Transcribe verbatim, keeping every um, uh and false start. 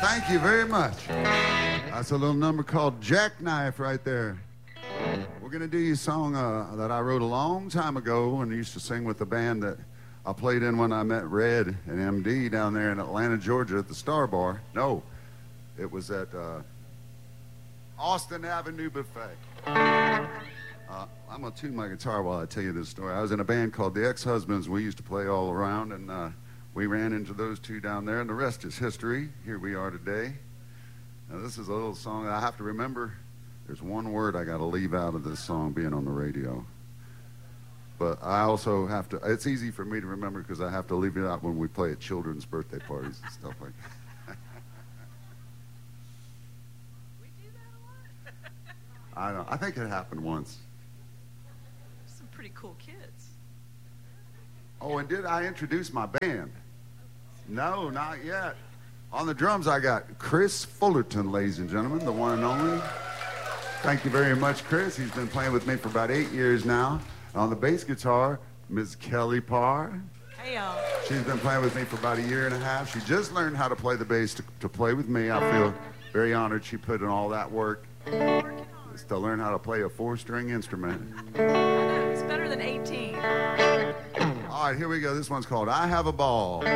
Thank you very much. That's a little number called Jackknife right there. We're going to do you a song uh, that I wrote a long time ago and used to sing with the band that I played in when I met Red and M D down there in Atlanta, Georgia at the Star Bar. No, it was at uh, Austin Avenue Buffet. Uh, I'm going to tune my guitar while I tell you this story. I was in a band called the Ex-Husbands. We used to play all around, and uh, we ran into those two down there, and the rest is history. Here we are today. Now, this is a little song that I have to remember. There's one word I got to leave out of this song being on the radio. But I also have to, it's easy for me to remember because I have to leave it out when we play at children's birthday parties and stuff like that. We do that a lot. I don't know. I think it happened once. Some pretty cool kids. Oh, and did I introduce my band? No, not yet. On the drums, I got Chris Fullerton, ladies and gentlemen, the one and only. Thank you very much, Chris. He's been playing with me for about eight years now. On the bass guitar, Miz Kelly Parr. Hey, y'all. She's been playing with me for about a year and a half. She just learned how to play the bass to, to play with me. I feel very honored she put in all that work just to learn how to play a four-string instrument. I know, it's better than eighteen. All right, here we go. This one's called I Have a Ball.